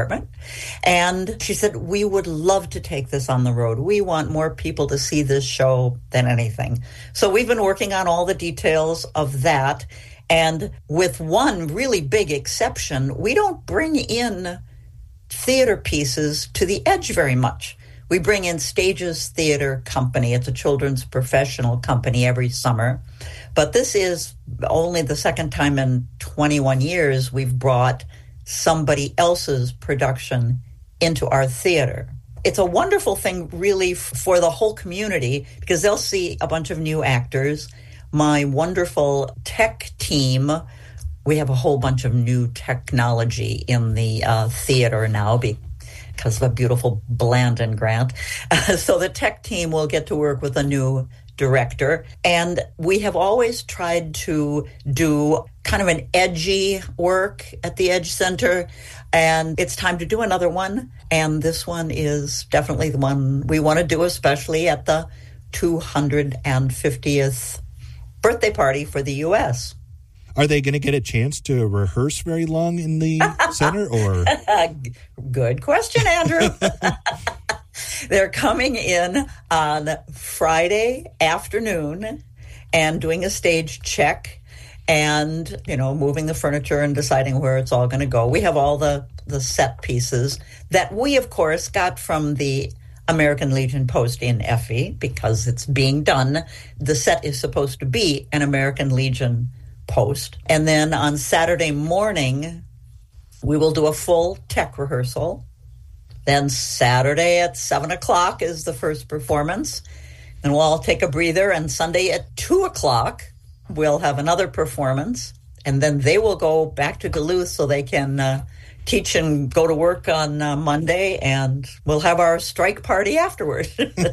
And she said, we would love to take this on the road. We want more people to see this show than anything. So we've been working on all the details of that. And with one really big exception, we don't bring in theater pieces to the Edge very much. We bring in Stages Theater Company. It's a children's professional company every summer. But this is only the second time in 21 years we've brought somebody else's production into our theater. It's a wonderful thing, really, for the whole community, because they'll see a bunch of new actors. My wonderful tech team, we have a whole bunch of new technology in the theater now because of a beautiful Blandin grant. So the tech team will get to work with a new director. And we have always tried to do kind of an edgy work at the Edge Center. And it's time to do another one. And this one is definitely the one we want to do, especially at the 250th birthday party for the U.S. Are they going to get a chance to rehearse very long in the center, or? Good question, Andrew. They're coming in on Friday afternoon and doing a stage check and, moving the furniture and deciding where it's all going to go. We have all the set pieces that we, of course, got from the American Legion post in Effie because it's being done. The set is supposed to be an American Legion post. And then on Saturday morning, we will do a full tech rehearsal. Then Saturday at 7 o'clock is the first performance. And we'll all take a breather. And Sunday at 2 o'clock, we'll have another performance. And then they will go back to Duluth so they can teach and go to work on Monday. And we'll have our strike party afterward.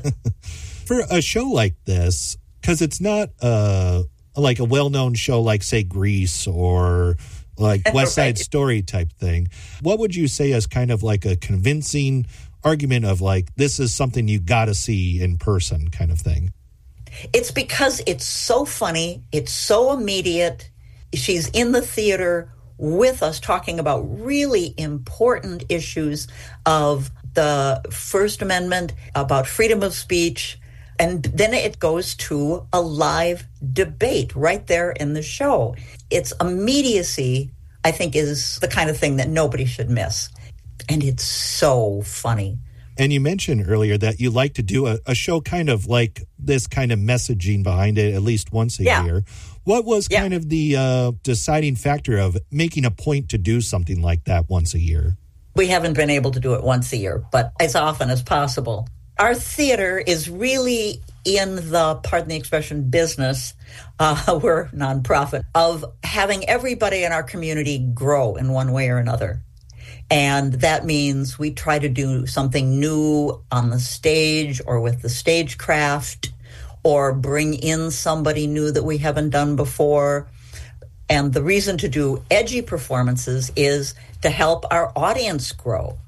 For a show like this, because it's not like a well-known show like, say, Grease or like West Side Story type thing, what would you say is kind of like a convincing argument of like, this is something you got to see in person kind of thing? It's because it's so funny. It's so immediate. She's in the theater with us talking about really important issues of the First Amendment, about freedom of speech. And then it goes to a live debate right there in the show. Its immediacy, I think, is the kind of thing that nobody should miss. And it's so funny. And you mentioned earlier that you like to do a show kind of like this kind of messaging behind it at least once a year. What was kind of the deciding factor of making a point to do something like that once a year? We haven't been able to do it once a year, but as often as possible. Our theater is really in the, pardon the expression, business, we're a nonprofit, of having everybody in our community grow in one way or another. And that means we try to do something new on the stage or with the stagecraft or bring in somebody new that we haven't done before. And the reason to do edgy performances is to help our audience grow.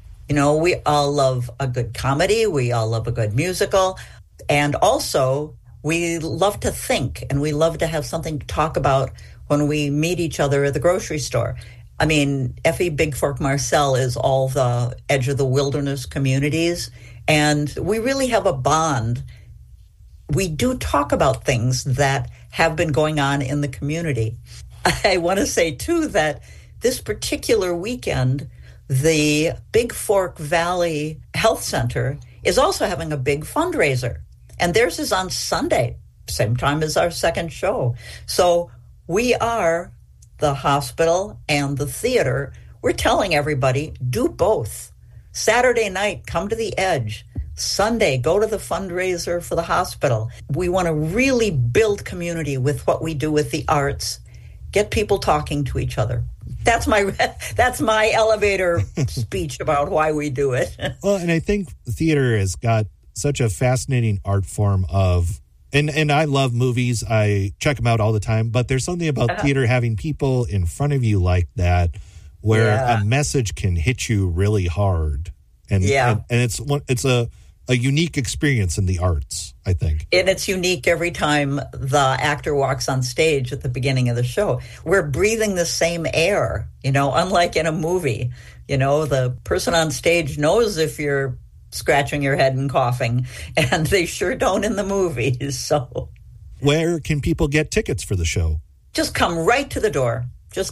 We all love a good comedy. We all love a good musical. And also, we love to think, and we love to have something to talk about when we meet each other at the grocery store. I mean, Effie Big Fork Marcel is all the Edge of the Wilderness communities, and we really have a bond. We do talk about things that have been going on in the community. I want to say, too, that this particular weekend, the Big Fork Valley Health Center is also having a big fundraiser. And theirs is on Sunday, same time as our second show. So we are, the hospital and the theater, we're telling everybody, do both. Saturday night, come to the Edge. Sunday, go to the fundraiser for the hospital. We want to really build community with what we do with the arts, get people talking to each other. That's my elevator speech about why we do it. Well, and I think theater has got such a fascinating art form of, and I love movies. I check them out all the time, but there's something about theater having people in front of you like that where a message can hit you really hard. And it's a a unique experience in the arts, I think. And it's unique every time the actor walks on stage at the beginning of the show. We're breathing the same air, unlike in a movie. The person on stage knows if you're scratching your head and coughing, and they sure don't in the movies. So, where can people get tickets for the show? Just come right to the door.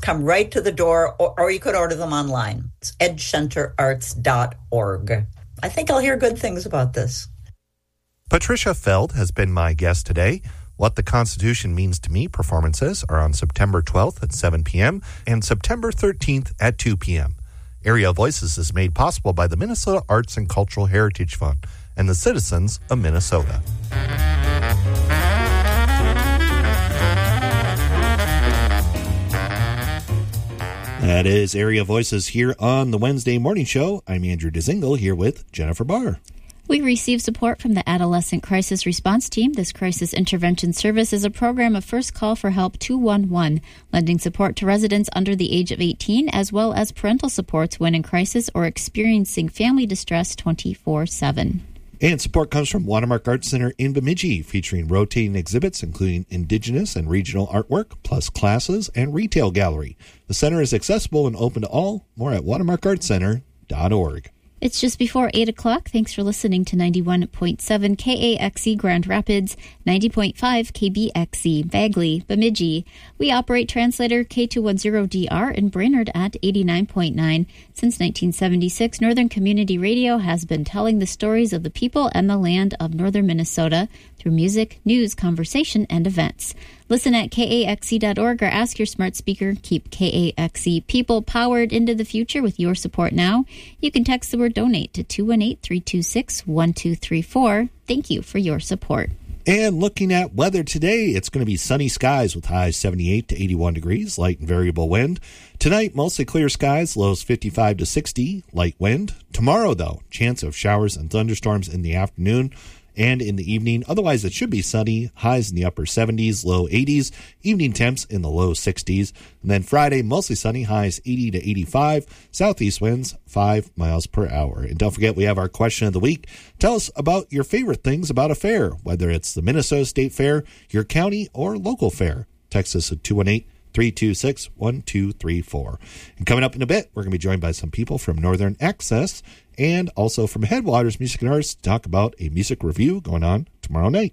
Or you could order them online. It's edgecenterarts.org. I think I'll hear good things about this. Patricia Feld has been my guest today. What the Constitution Means to Me performances are on September 12th at 7 p.m. and September 13th at 2 p.m. Area Voices is made possible by the Minnesota Arts and Cultural Heritage Fund and the citizens of Minnesota. That is Area Voices here on the Wednesday Morning Show. I'm Andrew Dzingel here with Jennifer Barr. We receive support from the Adolescent Crisis Response Team. This crisis intervention service is a program of First Call for Help 211, lending support to residents under the age of 18, as well as parental supports when in crisis or experiencing family distress 24/7. And support comes from Watermark Art Center in Bemidji, featuring rotating exhibits including Indigenous and regional artwork, plus classes and retail gallery. The center is accessible and open to all. More at watermarkartscenter.org. It's just before 8 o'clock. Thanks for listening to 91.7 KAXE Grand Rapids, 90.5 KBXE Bagley, Bemidji. We operate translator K210DR in Brainerd at 89.9. Since 1976, Northern Community Radio has been telling the stories of the people and the land of northern Minnesota through music, news, conversation, and events. Listen at KAXE.org or ask your smart speaker. Keep KAXE people powered into the future with your support now. You can text the word donate to 218-326-1234. Thank you for your support. And looking at weather today, it's going to be sunny skies with highs 78 to 81 degrees, light and variable wind. Tonight, mostly clear skies, lows 55 to 60, light wind. Tomorrow, though, chance of showers and thunderstorms in the afternoon and in the evening. Otherwise, it should be sunny, highs in the upper 70s, low 80s, evening temps in the low 60s. And then Friday, mostly sunny, highs 80 to 85, southeast winds 5 miles per hour. And don't forget, we have our question of the week. Tell us about your favorite things about a fair, whether it's the Minnesota State Fair, your county, or local fair. Text us at 218-326-1234. And coming up in a bit, we're going to be joined by some people from Northern Access and also from Headwaters Music and Arts to talk about a music review going on tomorrow night.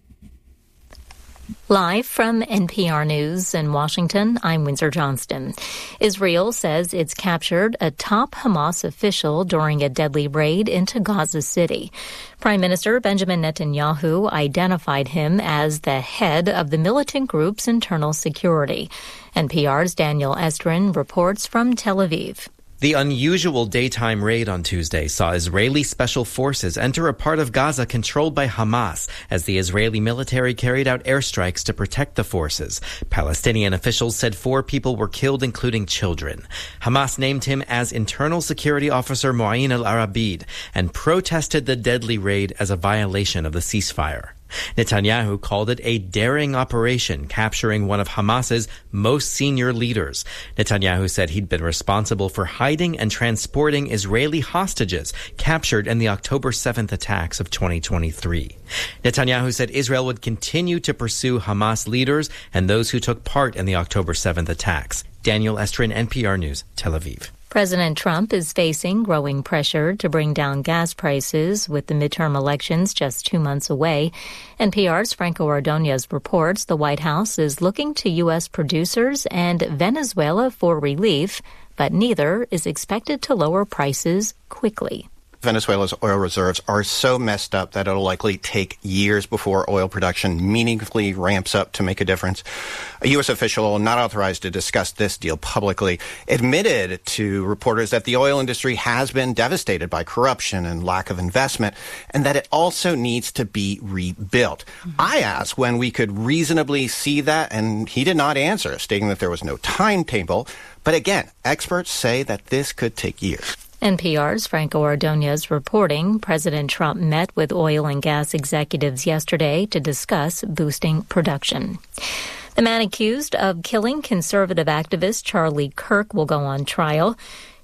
Live from NPR News in Washington, I'm Windsor Johnston. Israel says it's captured a top Hamas official during a deadly raid into Gaza City. Prime Minister Benjamin Netanyahu identified him as the head of the militant group's internal security. NPR's Daniel Estrin reports from Tel Aviv. The unusual daytime raid on Tuesday saw Israeli special forces enter a part of Gaza controlled by Hamas as the Israeli military carried out airstrikes to protect the forces. Palestinian officials said 4 people were killed, including children. Hamas named him as Internal Security Officer Mu'in al-Arabid and protested the deadly raid as a violation of the ceasefire. Netanyahu called it a daring operation, capturing one of Hamas's most senior leaders. Netanyahu said he'd been responsible for hiding and transporting Israeli hostages captured in the October 7th attacks of 2023. Netanyahu said Israel would continue to pursue Hamas leaders and those who took part in the October 7th attacks. Daniel Estrin, NPR News, Tel Aviv. President Trump is facing growing pressure to bring down gas prices with the midterm elections just 2 months away. NPR's Franco Ordonez reports the White House is looking to U.S. producers and Venezuela for relief, but neither is expected to lower prices quickly. Venezuela's oil reserves are so messed up that it'll likely take years before oil production meaningfully ramps up to make a difference. A U.S. official not authorized to discuss this deal publicly admitted to reporters that the oil industry has been devastated by corruption and lack of investment, and that it also needs to be rebuilt. I asked when we could reasonably see that, and he did not answer, stating that there was no timetable. But again, experts say that this could take years. NPR's Franco Ordonez reporting President Trump met with oil and gas executives yesterday to discuss boosting production. The man accused of killing conservative activist Charlie Kirk will go on trial.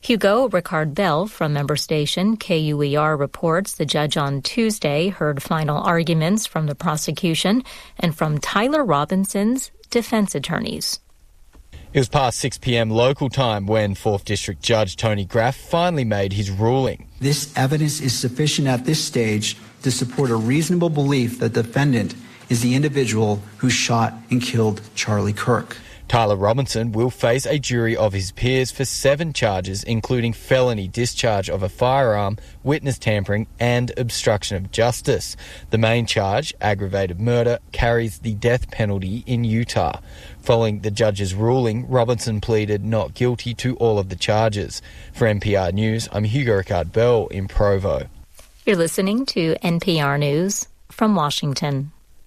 Hugo Ricard Bell from member station KUER reports the judge on Tuesday heard final arguments from the prosecution and from Tyler Robinson's defense attorneys. It was past 6 p.m. local time when 4th District Judge Tony Graff finally made his ruling. This evidence is sufficient at this stage to support a reasonable belief that the defendant is the individual who shot and killed Charlie Kirk. Tyler Robinson will face a jury of his peers for 7 charges, including felony discharge of a firearm, witness tampering and obstruction of justice. The main charge, aggravated murder, carries the death penalty in Utah. Following the judge's ruling, Robinson pleaded not guilty to all of the charges. For NPR News, I'm Hugo Ricard Bell in Provo. You're listening to NPR News from Washington.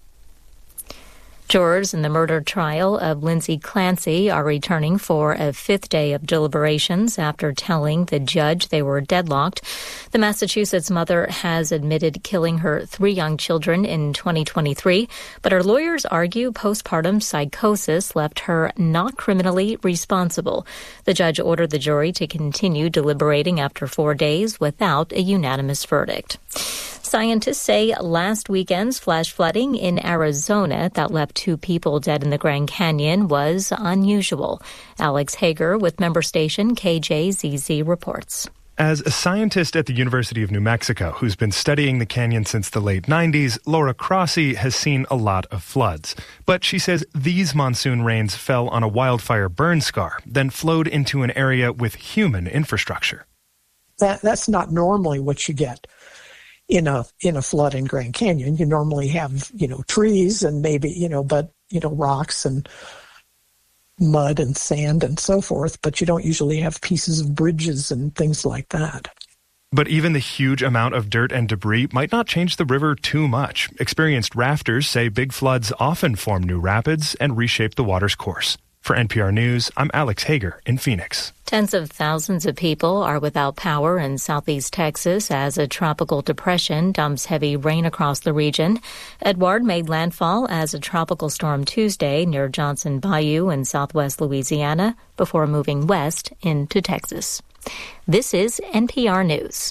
Jurors in the murder trial of Lindsay Clancy are returning for a 5th day of deliberations after telling the judge they were deadlocked. The Massachusetts mother has admitted killing her 3 young children in 2023, but her lawyers argue postpartum psychosis left her not criminally responsible. The judge ordered the jury to continue deliberating after 4 days without a unanimous verdict. Scientists say last weekend's flash flooding in Arizona that left 2 people dead in the Grand Canyon was unusual. Alex Hager with member station KJZZ reports. As a scientist at the University of New Mexico who's been studying the canyon since the late 90s, Laura Crossie has seen a lot of floods. But she says these monsoon rains fell on a wildfire burn scar, then flowed into an area with human infrastructure. That's not normally what you get in a flood in Grand Canyon. You normally have, trees and maybe, rocks and mud and sand and so forth, but you don't usually have pieces of bridges and things like that. But even the huge amount of dirt and debris might not change the river too much. Experienced rafters say big floods often form new rapids and reshape the water's course. For NPR News, I'm Alex Hager in Phoenix. Tens of thousands of people are without power in southeast Texas as a tropical depression dumps heavy rain across the region. Edouard made landfall as a tropical storm Tuesday near Johnson Bayou in southwest Louisiana before moving west into Texas. This is NPR News.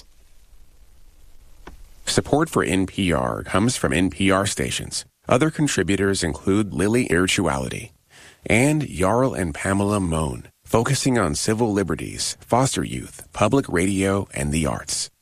Support for NPR comes from NPR stations. Other contributors include Lily Irrituality and Jarl and Pamela Mohn, focusing on civil liberties, foster youth, public radio, and the arts.